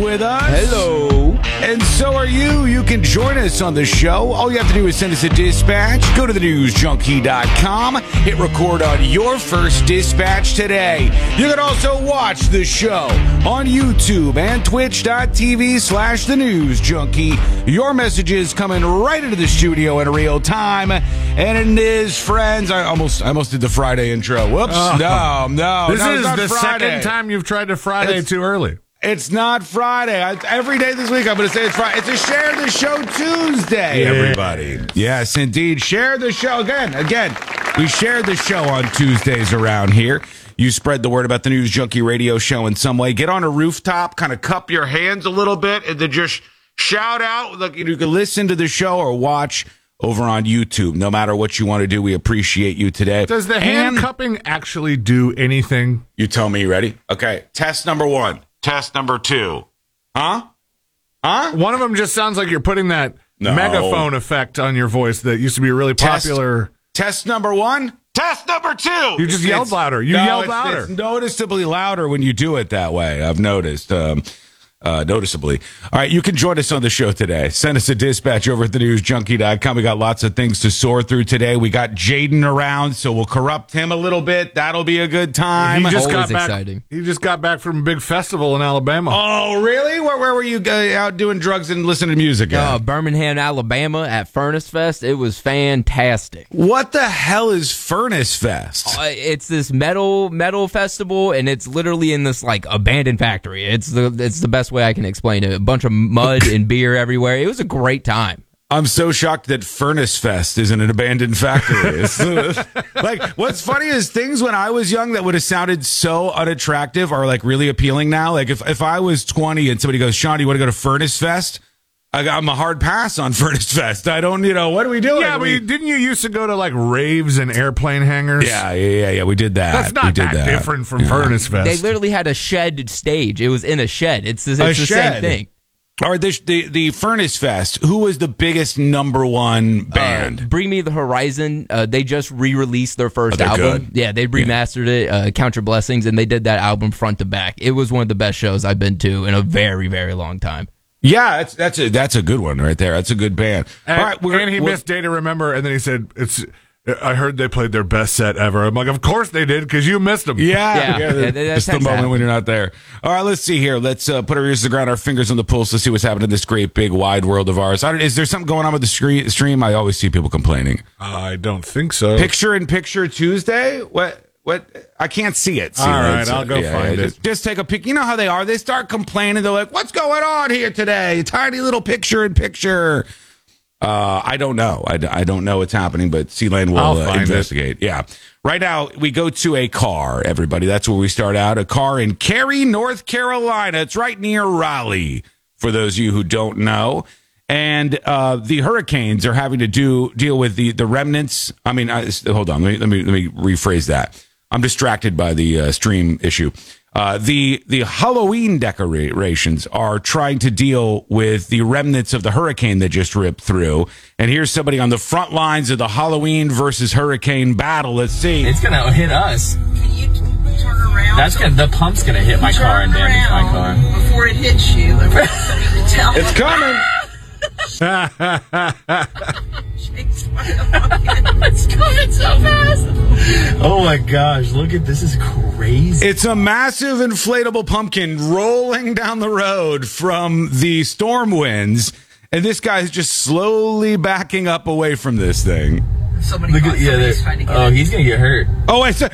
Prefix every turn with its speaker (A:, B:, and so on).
A: with us.
B: Hello.
A: And so are you. You can join us on the show. All you have to do is send us a dispatch. Go to thenewsjunkie.com. Hit record on your first dispatch today. You can also watch the show on YouTube and twitch.tv/thenewsjunkie. Your messages coming right into the studio in real time. And it is, friends. I almost did the Friday intro. Whoops. No.
C: This is the
A: Friday.
C: second time you've tried to Friday too early.
A: It's not Friday. Every day this week I'm going to say it's Friday. It's a Share the Show Tuesday, everybody. Yes, indeed. Share the show. Again, we share the show on Tuesdays around here. You spread the word about the News Junkie radio show in some way. Get on a rooftop, kind of cup your hands a little bit, and then just shout out. Look, you can listen to the show or watch over on YouTube. No matter what you want to do, we appreciate you today.
C: Does the hand cupping actually do anything?
A: You tell me. Ready? Okay. Test number 1. Test number 2. Huh?
C: One of them just sounds like you're putting that megaphone effect on your voice that used to be really popular.
A: Test number 1. Test number 2.
C: You just yelled louder. Yelled louder.
A: It's noticeably louder when you do it that way. I've noticed. Noticeably. All right, you can join us on the show today. Send us a dispatch over at thenewsjunkie.com. We got lots of things to sort through today. We got Jaden around, so we'll corrupt him a little bit. That'll be a good time.
C: He just got back from a big festival in Alabama.
A: Oh, really? Where were you out doing drugs and listening to music?
B: Birmingham, Alabama at Furnace Fest. It was fantastic.
A: What the hell is Furnace Fest?
B: It's this metal festival, and it's literally in this like abandoned factory. It's the best way I can explain it. A bunch of mud and beer everywhere. It was a great time.
A: I'm so shocked that Furnace Fest is in an abandoned factory. Like, what's funny is things when I was young that would have sounded so unattractive are like really appealing now. Like if I was 20 and somebody goes, Sean, do you want to go to Furnace Fest? I'm a hard pass on Furnace Fest. I don't, what are we doing?
C: Yeah, but didn't you used to go to like raves and airplane hangars?
A: Yeah. We did that.
C: That's not that different from Furnace Fest.
B: They literally had a shed stage. It was in a shed. It's the same thing.
A: All right, the Furnace Fest, who was the biggest number one band?
B: Bring Me the Horizon. They just re-released their first album.
A: Good.
B: Yeah, they remastered it, Count Your Blessings, and they did that album front to back. It was one of the best shows I've been to in a very, very long time.
A: Yeah, that's a good one right there. That's a good band.
C: And,
A: all right,
C: he missed Day to Remember, and then he said, I heard they played their best set ever. I'm like, of course they did, because you missed them.
A: Yeah. Just the moment when you're not there. All right, let's see here. Let's put our ears to the ground, our fingers on the pulse. Let's see what's happening in this great, big, wide world of ours. Is there something going on with the stream? I always see people complaining.
C: I don't think so.
A: Picture-in-picture Tuesday? What? I can't see it.
C: All right, I'll go find it.
A: Just take a pic. You know how they are. They start complaining. They're like, what's going on here today? Tiny little picture-in-picture. I don't know. I don't know what's happening, but C-Lane will investigate. Yeah. Right now, we go to a car, everybody. That's where we start out. A car in Cary, North Carolina. It's right near Raleigh, for those of you who don't know. And the Hurricanes are having to deal with the remnants. I mean, hold on. Let me rephrase that. I'm distracted by the stream issue. The Halloween decorations are trying to deal with the remnants of the hurricane that just ripped through. And here's somebody on the front lines of the Halloween versus hurricane battle. Let's see.
D: It's going to hit us.
E: Can you turn around?
D: The pump's going to hit my car and damage my car.
E: Before it hits you.
A: It's coming.
D: It's coming so fast. Oh my gosh, look at this. Is crazy.
A: It's a massive inflatable pumpkin rolling down the road from the storm winds, and this guy's just slowly backing up away from this thing.
E: Somebody he's gonna get hurt.
A: Oh, wait,